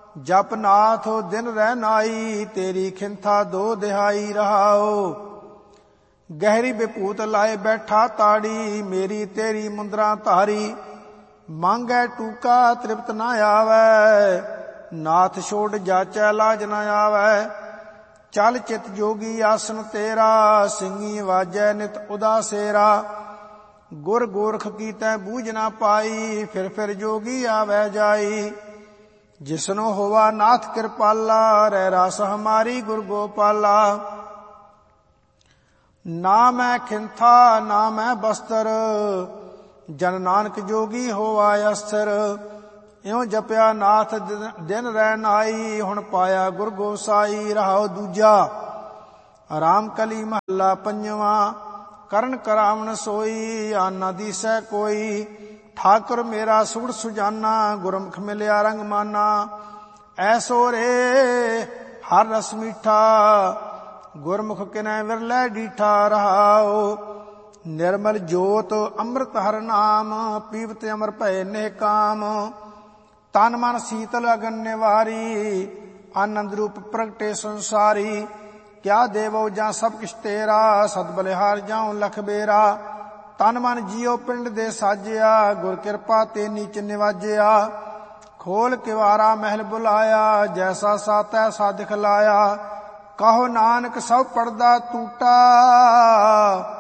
ਜਪ ਨਾਥ ਦਿਨ ਰਹਿ ਨਾਈ, ਤੇਰੀ ਖਿੰਥਾ ਦੋ ਦਿਹਾਈ ਰਹਾਓ। ਗਹਿਰੀ ਵਿਭੂਤ ਲਾਏ ਬੈਠਾ ਤਾੜੀ, ਮੇਰੀ ਤੇਰੀ ਮੁੰਦਰਾ ਧਾਰੀ। ਮੰਗੈ ਟੂਕਾ ਤ੍ਰਿਪਤ ਨਾ ਆਵੈ, ਨਾਥ ਛੋੜ ਜਾਚੈ ਲਾਜ ਨਾ ਆਵੈ। ਚਲ ਚਿਤ ਜੋਗੀ ਆਸਨ ਤੇਰਾ, ਸਿੰਘੀ ਵਾਜੈ ਨਿਤ ਉਦਾਸੇਰਾ। ਗੁਰ ਗੋਰਖ ਕੀਤੈ ਬੂਝ ਨਾ ਪਾਈ, ਫਿਰ ਜੋਗੀ ਆਵੈ ਜਾਈ। ਜਿਸਨੋ ਹੋਵਾ ਨਾਥ ਕਿਰਪਾਲਾ, ਰਹਿ ਰਾਸ ਹਮਾਰੀ ਗੁਰ ਗੋਪਾਲਾ। ਨਾ ਮੈਂ ਖਿੰਥਾ ਨਾ ਮੈਂ ਬਸਤਰ, ਜਨ ਨਾਨਕ ਜੋਗੀ ਹੋਵਾ ਅਸਥਿਰ। ਇਉ ਜਪਿਆ ਨਾਥ ਦਿਨ ਰਹਿ ਨਾਈ, ਹੁਣ ਪਾਇਆ ਗੁਰ ਗੋਸਾਈ ਰਹਾਉ ਦੂਜਾ। ਰਾਮ ਕਲੀ ਮਹੱਲਾ ਪੰਜਵਾਂ। ਕਰਨ ਕਰਾਵਣ ਸੋਈ, ਆਨਾ ਦੀਸੈ ਕੋਈ। ਠਾਕੁਰ ਮੇਰਾ ਸੁਗੜ ਸੁਜਾਨਾ, ਗੁਰਮੁਖ ਮਿਲਿਆ ਰੰਗ ਮਾਨਾ। ਐਸੋ ਰੇ ਹਰ ਰਸ ਮੀਠਾ, ਗੁਰਮੁਖ ਕਿਨੈ ਵਿਰਲੇ ਡੀਠਾ ਰਹਾਉ। ਨਿਰਮਲ ਜੋਤ ਅੰਮ੍ਰਿਤ ਹਰ ਨਾਮ, ਪੀਵਤ ਅਮਰ ਭਏ ਨੇਹ ਕਾਮ। ਤਨ ਮਨ ਸੀਤਲ ਅਗਨ ਨਿਵਾਰੀ, ਆਨੰਦ ਰੂਪ ਪ੍ਰਗਟੇ ਸੰਸਾਰੀ। ਕਿਆ ਦੇਵੋ ਜਾਂ ਸਭ ਕਿਛ ਤੇਰਾ, ਸਦ ਬਲਿਹਾਰ ਜਾਉ ਲਖ ਬੇਰਾ। ਤਨ ਮਨ ਜੀਉ ਪਿੰਡ ਦੇ ਸਾਜਿਆ, ਗੁਰ ਕਿਰਪਾ ਤੇ ਨੀਚ ਨਿਵਾਜਿਆ। ਖੋਲ ਕਿਵਾਰਾ ਮਹਿਲ ਬੁਲਾਇਆ, ਜੈਸਾ ਸਾ ਤੈਸਾ ਦਿਖਲਾਇਆ। ਕਹੋ ਨਾਨਕ ਸਭ ਪੜਦਾ ਟੂਟਾ,